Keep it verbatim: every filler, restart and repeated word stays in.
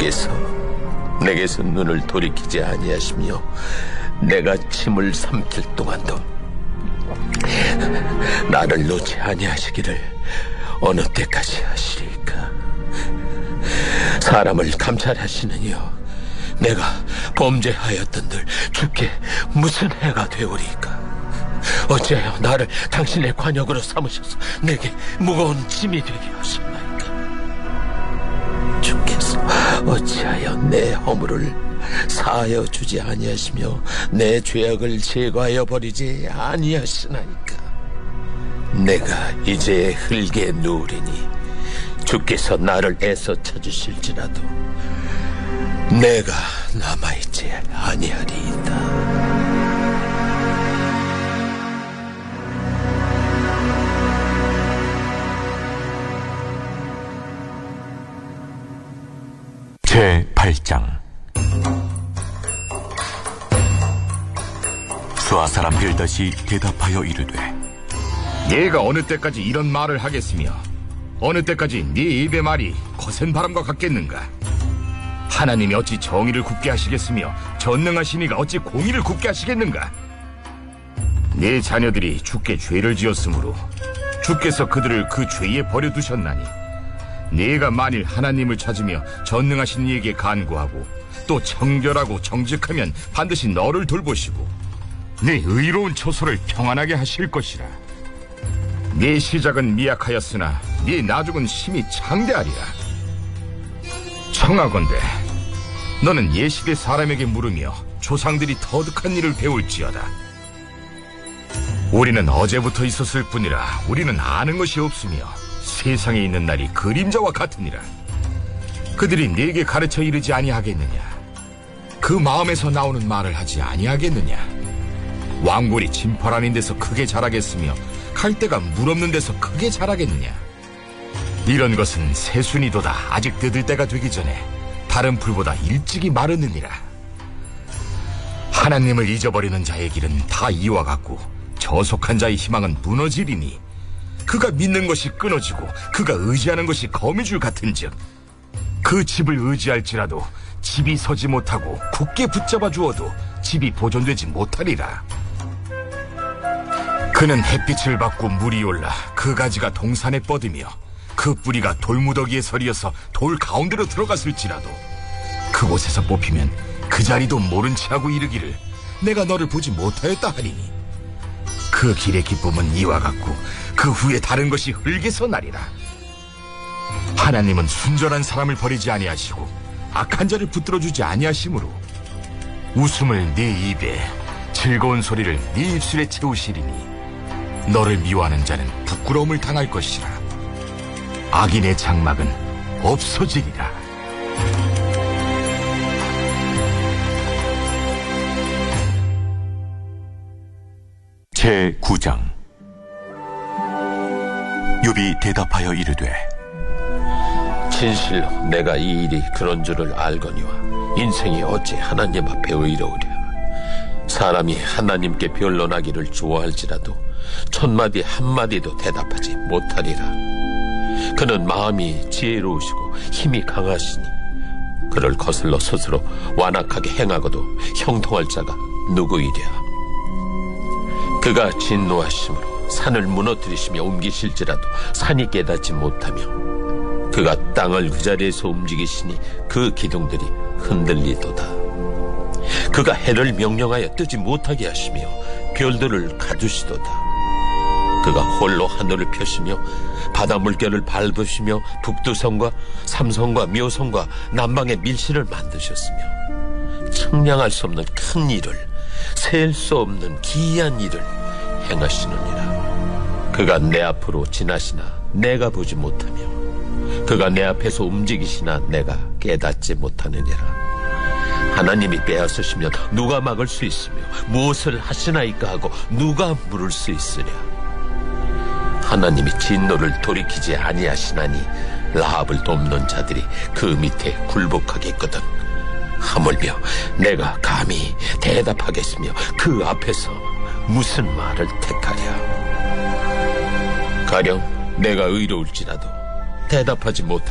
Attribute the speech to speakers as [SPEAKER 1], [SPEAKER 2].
[SPEAKER 1] 주께서 내게서 눈을 돌이키지 아니하시며 내가 침을 삼킬 동안도 나를 놓지 아니하시기를 어느 때까지 하시리까? 사람을 감찰하시는 이여, 내가 범죄하였던들 주께 무슨 해가 되오리까? 어찌하여 나를 당신의 관역으로 삼으셔서 내게 무거운 짐이 되게 하셨나이까? 주께서 어찌하여 내 허물을 사하여 주지 아니하시며 내 죄악을 제거하여 버리지 아니하시나이까? 내가 이제 흙에 누우리니 주께서 나를 애써 찾으실지라도 내가 남아있지 아니하리이다.
[SPEAKER 2] 제팔 장. 수아 사람 빌닷이 대답하여 이르되,
[SPEAKER 3] 네가 어느 때까지 이런 말을 하겠으며 어느 때까지 네 입의 말이 거센 바람과 같겠는가? 하나님이 어찌 정의를 굽게 하시겠으며 전능하신 이가 어찌 공의를 굽게 하시겠는가? 네 자녀들이 주께 죄를 지었으므로 주께서 그들을 그 죄에 버려두셨나니, 네가 만일 하나님을 찾으며 전능하신 이에게 간구하고 또 청결하고 정직하면 반드시 너를 돌보시고 네 의로운 처소를 평안하게 하실 것이라. 네 시작은 미약하였으나 네 나중은 심히 창대하리라. 청하건대 너는 예시대 사람에게 물으며 조상들이 터득한 일을 배울지어다. 우리는 어제부터 있었을 뿐이라 우리는 아는 것이 없으며 세상에 있는 날이 그림자와 같으니라. 그들이 네게 가르쳐 이르지 아니하겠느냐? 그 마음에서 나오는 말을 하지 아니하겠느냐? 왕골이 진펄 아닌 데서 크게 자라겠으며 칼대가 물 없는 데서 크게 자라겠느냐? 이런 것은 새순이도다 아직 뜯을 때가 되기 전에 다른 풀보다 일찍이 마르느니라. 하나님을 잊어버리는 자의 길은 다 이와 같고 저속한 자의 희망은 무너지리니, 그가 믿는 것이 끊어지고 그가 의지하는 것이 거미줄 같은즉 그 집을 의지할지라도 집이 서지 못하고 굳게 붙잡아 주어도 집이 보존되지 못하리라. 그는 햇빛을 받고 물이 올라 그 가지가 동산에 뻗으며 그 뿌리가 돌무더기에 서리어서 돌 가운데로 들어갔을지라도 그곳에서 뽑히면 그 자리도 모른 채 하고 이르기를 내가 너를 보지 못하였다 하리니, 그 길의 기쁨은 이와 같고 그 후에 다른 것이 흙에서 나리라. 하나님은 순전한 사람을 버리지 아니하시고 악한 자를 붙들어주지 아니하시므로 웃음을 네 입에 즐거운 소리를 네 입술에 채우시리니 너를 미워하는 자는 부끄러움을 당할 것이라. 악인의 장막은 없어지리라.
[SPEAKER 2] 제구 장. 욥이 대답하여 이르되,
[SPEAKER 1] 진실로 내가 이 일이 그런 줄을 알거니와 인생이 어찌 하나님 앞에 의로우랴. 사람이 하나님께 변론하기를 좋아할지라도 천마디 한마디도 대답하지 못하리라. 그는 마음이 지혜로우시고 힘이 강하시니 그를 거슬러 스스로 완악하게 행하고도 형통할 자가 누구이랴. 그가 진노하심으로 산을 무너뜨리시며 옮기실지라도 산이 깨닫지 못하며 그가 땅을 그 자리에서 움직이시니 그 기둥들이 흔들리도다. 그가 해를 명령하여 뜨지 못하게 하시며 별들을 가두시도다. 그가 홀로 하늘을 펴시며 바다 물결을 밟으시며 북두성과 삼성과 묘성과 남방의 밀실을 만드셨으며 측량할 수 없는 큰 일을, 셀 수 없는 기이한 일을 행하시느니라. 그가 내 앞으로 지나시나 내가 보지 못하며 그가 내 앞에서 움직이시나 내가 깨닫지 못하느니라. 하나님이 빼앗으시면 누가 막을 수 있으며 무엇을 하시나이까 하고 누가 물을 수 있으랴. 하나님이 진노를 돌이키지 아니하시나니 라합을 돕는 자들이 그 밑에 굴복하겠거든. 하물며 내가 감히 대답하겠으며 그 앞에서 무슨 말을 택하랴. 가령 내가 의로울지라도 대답하지 못하며